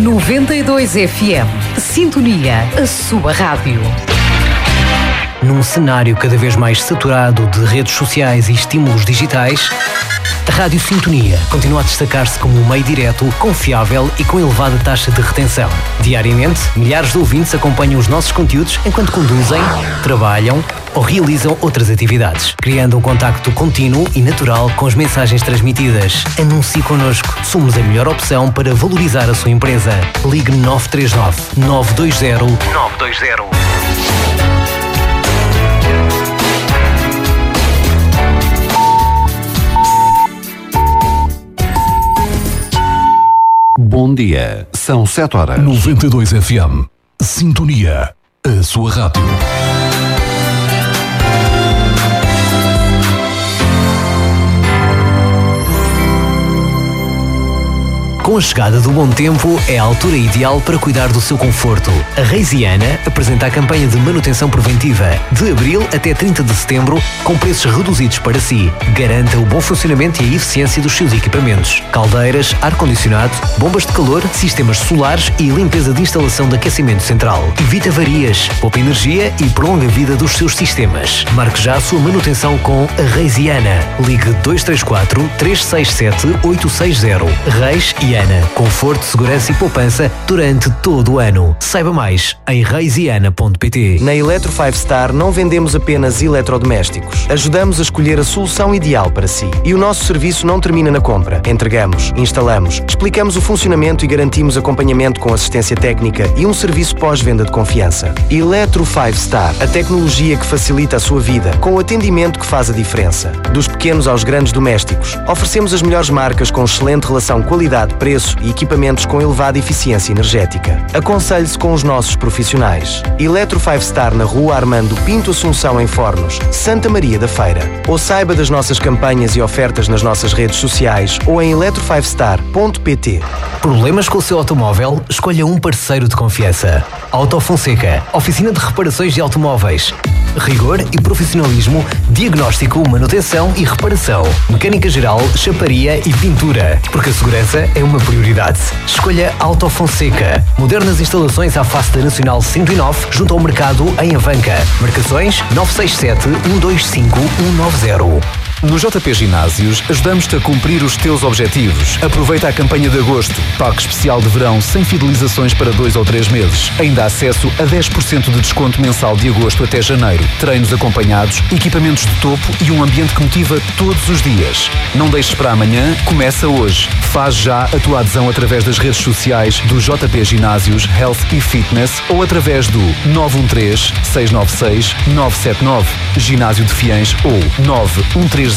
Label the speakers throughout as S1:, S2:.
S1: 92 FM. Sintonia, a sua rádio.
S2: Num cenário cada vez mais saturado de redes sociais e estímulos digitais, a Rádio Sintonia continua a destacar-se como um meio direto, confiável e com elevada taxa de retenção. Diariamente, milhares de ouvintes acompanham os nossos conteúdos enquanto conduzem, trabalham ou realizam outras atividades, criando um contacto contínuo e natural com as mensagens transmitidas. Anuncie connosco. Somos a melhor opção para valorizar a sua empresa. Ligue 939 920 920.
S3: Bom dia, são 7 horas.
S4: 92 FM. Sintonia, a sua rádio.
S2: Com a chegada do bom tempo, é a altura ideal para cuidar do seu conforto. A Reisiana apresenta a campanha de manutenção preventiva de abril até 30 de setembro, com preços reduzidos para si. Garanta o bom funcionamento e a eficiência dos seus equipamentos. Caldeiras, ar-condicionado, bombas de calor, sistemas solares e limpeza de instalação de aquecimento central. Evite avarias, poupa energia e prolonga a vida dos seus sistemas. Marque já a sua manutenção com a Reisiana. Ligue 234 367 860. Reis e Ana. Conforto, segurança e poupança durante todo o ano. Saiba mais em reisiana.pt.
S5: Na Eletro 5 Star não vendemos apenas eletrodomésticos. Ajudamos a escolher a solução ideal para si. E o nosso serviço não termina na compra. Entregamos, instalamos, explicamos o funcionamento e garantimos acompanhamento com assistência técnica e um serviço pós-venda de confiança. Eletro 5 Star, a tecnologia que facilita a sua vida, com o atendimento que faz a diferença. Dos pequenos aos grandes domésticos, oferecemos as melhores marcas com excelente relação qualidade, preço e equipamentos com elevada eficiência energética. Aconselhe-se com os nossos profissionais. Eletro 5 Star na Rua Armando Pinto Assunção em Fornos, Santa Maria da Feira. Ou saiba das nossas campanhas e ofertas nas nossas redes sociais ou em eletro5star.pt.
S2: Problemas com o seu automóvel? Escolha um parceiro de confiança. Auto Fonseca, oficina de reparações de automóveis. Rigor e profissionalismo, diagnóstico, manutenção e reparação. Mecânica geral, chaparia e pintura. Porque a segurança é uma prioridade. Escolha Auto Fonseca. Modernas instalações à face da Nacional 109, junto ao mercado em Avanca. Marcações 967 125 190.
S3: No JP Ginásios, ajudamos-te a cumprir os teus objetivos. Aproveita a campanha de agosto. Pack especial de verão sem fidelizações para 2 ou 3 meses. Ainda há acesso a 10% de desconto mensal de agosto até janeiro. Treinos acompanhados, equipamentos de topo e um ambiente que motiva todos os dias. Não deixes para amanhã, começa hoje. Faz já a tua adesão através das redes sociais do JP Ginásios Health e Fitness ou através do 913 696 979, Ginásio de Fiães ou 9130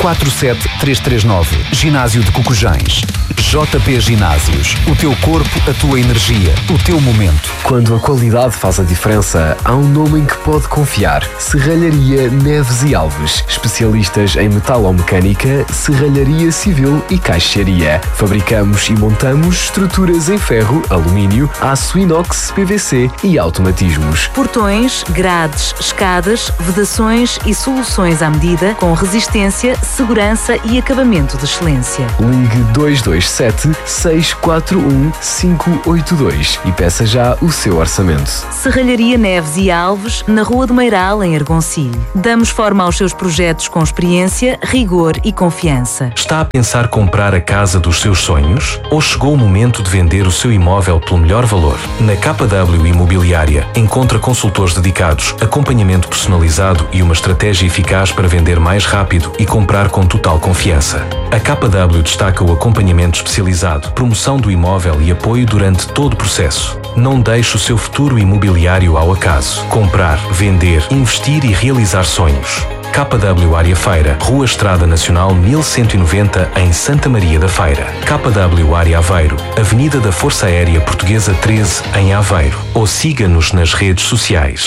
S3: 47339, Ginásio de Cocujães. JP Ginásios, o teu corpo, a tua energia, o teu momento.
S6: Quando a qualidade faz a diferença, há um nome em que pode confiar. Serralharia Neves e Alves, especialistas em metalomecânica, serralharia civil e caixaria. Fabricamos e montamos estruturas em ferro, alumínio, aço inox, PVC e automatismos.
S7: Portões, grades, escadas, vedações e soluções à medida com resistência, segurança e acabamento de excelência.
S6: Ligue 227 641 582 e peça já o seu orçamento.
S7: Serralharia Neves e Alves, na Rua do Meiral, em Argoncilho. Damos forma aos seus projetos com experiência, rigor e confiança.
S8: Está a pensar comprar a casa dos seus sonhos? Ou chegou o momento de vender o seu imóvel pelo melhor valor? Na KW Imobiliária, encontra consultores dedicados, acompanhamento personalizado e uma estratégia eficaz para vender mais rápido e comprar com total confiança. A KW destaca o acompanhamento especializado, promoção do imóvel e apoio durante todo o processo. Não deixe o seu futuro imobiliário ao acaso. Comprar, vender, investir e realizar sonhos. KW Área Feira, Rua Estrada Nacional 1190 em Santa Maria da Feira. KW Área Aveiro, Avenida da Força Aérea Portuguesa 13 em Aveiro. Ou siga-nos nas redes sociais.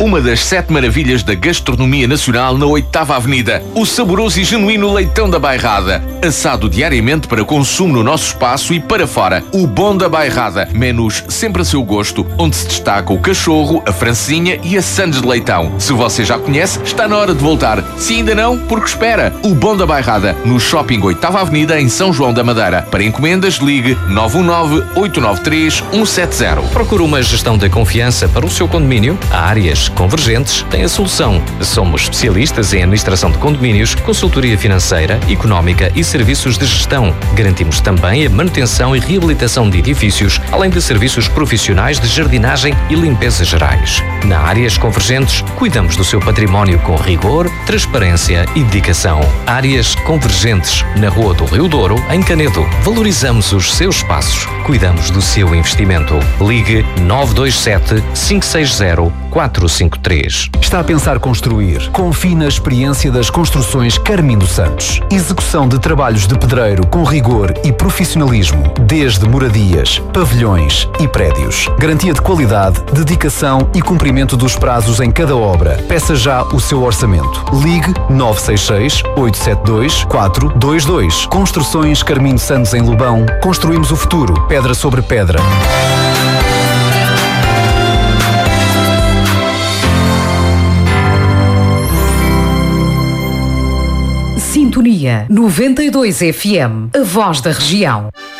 S9: uma das 7 maravilhas da gastronomia nacional na 8ª Avenida. O saboroso e genuíno leitão da Bairrada, assado diariamente para consumo no nosso espaço e para fora. O Bom da Bairrada, menus sempre a seu gosto, onde se destaca o cachorro, a francesinha e a sandes de leitão. Se você já conhece, está na hora de voltar. Se ainda não, porque espera? O Bom da Bairrada, no Shopping 8ª Avenida, em São João da Madeira. Para encomendas, ligue 919-893-170.
S10: Procura uma gestão de confiança para o seu condomínio? A Áreas Convergentes tem a solução. Somos especialistas em administração de condomínios, consultoria financeira, económica e serviços de gestão. Garantimos também a manutenção e reabilitação de edifícios, além de serviços profissionais de jardinagem e limpeza gerais. Na Áreas Convergentes, cuidamos do seu património com rigor, transparência e dedicação. Áreas Convergentes, na Rua do Rio Douro, em Canedo. Valorizamos os seus espaços. Cuidamos do seu investimento. Ligue 927-560-453.
S3: Está a pensar construir? Confie na experiência das Construções Carmindo Santos. Execução de trabalhos de pedreiro com rigor e profissionalismo, desde moradias, pavilhões e prédios. Garantia de qualidade, dedicação e cumprimento dos prazos em cada obra. Peça já o seu orçamento. Ligue 966-872-422. Construções Carmindo Santos em Lobão. Construímos o futuro, pedra sobre pedra.
S1: Sintonia 92 FM, a voz da região.